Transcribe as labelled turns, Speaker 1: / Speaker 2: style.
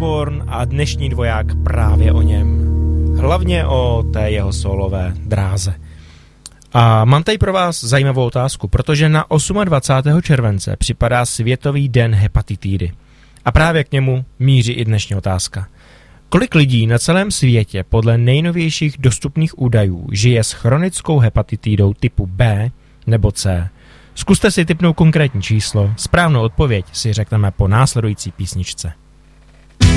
Speaker 1: Osbourne a dnešní dvoják právě o něm. Hlavně o té jeho solové dráze. A mám tady pro vás zajímavou otázku, protože na 28. července připadá Světový den hepatitidy. A právě k němu míří i dnešní otázka. Kolik lidí na celém světě podle nejnovějších dostupných údajů žije s chronickou hepatitidou typu B nebo C? Zkuste si tipnout konkrétní číslo, správnou odpověď si řekneme po následující písničce.